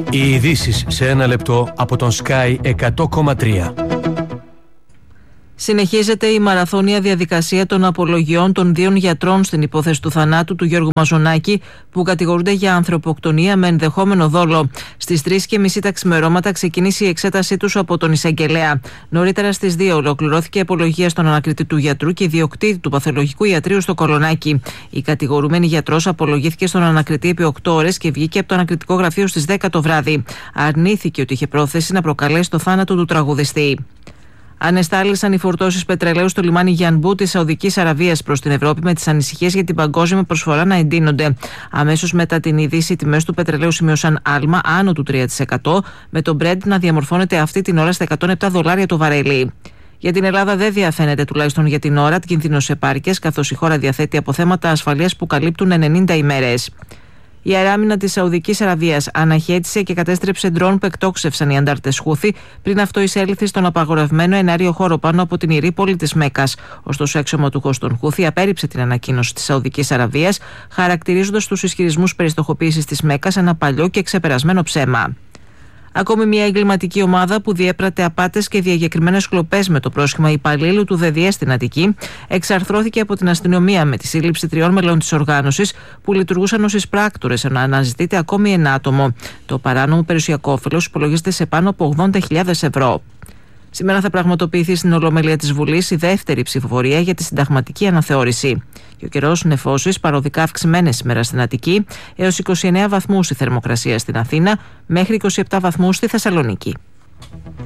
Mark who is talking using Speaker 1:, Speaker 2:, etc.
Speaker 1: Οι ειδήσεις σε ένα λεπτό από τον Sky 100,3.
Speaker 2: Συνεχίζεται η μαραθώνια διαδικασία των απολογιών των 2 γιατρών στην υπόθεση του θανάτου του Γιώργου Μαζονάκη, που κατηγορούνται για ανθρωποκτονία με ενδεχόμενο δόλο. Στις 3:30 τα ξημερώματα ξεκίνησε η εξέτασή τους από τον εισαγγελέα. Νωρίτερα στις 2 ολοκληρώθηκε η απολογία στον ανακριτή του γιατρού και ιδιοκτήτη του παθολογικού ιατρείου στο Κολονάκι. Η κατηγορούμενη γιατρός απολογήθηκε στον ανακριτή επί 8 ώρες και βγήκε από το ανακριτικό γραφείο στις 10 το βράδυ. Αρνήθηκε ότι είχε πρόθεση να προκαλέσει το θάνατο του τραγουδιστή. Ανεστάλησαν οι φορτώσεις πετρελαίου στο λιμάνι Γιανμπού της Σαουδικής Αραβίας προς την Ευρώπη, με τις ανησυχίες για την παγκόσμια προσφορά να εντείνονται. Αμέσως μετά την είδηση, οι τιμές του πετρελαίου σημείωσαν άλμα άνω του 3%, με το Brent να διαμορφώνεται αυτή την ώρα στα $107 το βαρέλι. Για την Ελλάδα δεν διαφαίνεται, τουλάχιστον για την ώρα, κίνδυνος επάρκειας, καθώς η χώρα διαθέτει αποθέματα ασφαλείας που καλύπτουν 90 ημέρες. Η αεράμινα της Σαουδικής Αραβίας αναχέτησε και κατέστρεψε ντρόν που εκτόξευσαν οι αντάρτες Χούθη πριν αυτό εισέλθει στον απαγορευμένο εναέριο χώρο πάνω από την ιερή πόλη της Μέκκας. Ωστόσο, αξιωματούχος των Χούθη απέρριψε την ανακοίνωση της Σαουδικής Αραβίας, χαρακτηρίζοντας τους ισχυρισμούς περί στοχοποίησης της Μέκκας ένα παλιό και ξεπερασμένο ψέμα. Ακόμη μια εγκληματική ομάδα που διέπρατε απάτες και διαγεκριμένες κλοπές με το πρόσχημα υπαλλήλου του ΔΔΕ στην Αττική εξαρθρώθηκε από την αστυνομία με τη σύλληψη 3 μελών της οργάνωσης που λειτουργούσαν ως εισπράκτορες, ενώ αναζητείται ακόμη ένα άτομο. Το παράνομο περιουσιακό όφελος υπολογίζεται σε πάνω από 80.000 ευρώ. Σήμερα θα πραγματοποιηθεί στην Ολομέλεια της Βουλής η δεύτερη ψηφοφορία για τη συνταγματική αναθεώρηση. Και ο καιρός νεφώσεις, παροδικά αυξημένες σήμερα στην Αττική, έως 29 βαθμούς η θερμοκρασία στην Αθήνα, μέχρι 27 βαθμούς στη Θεσσαλονίκη.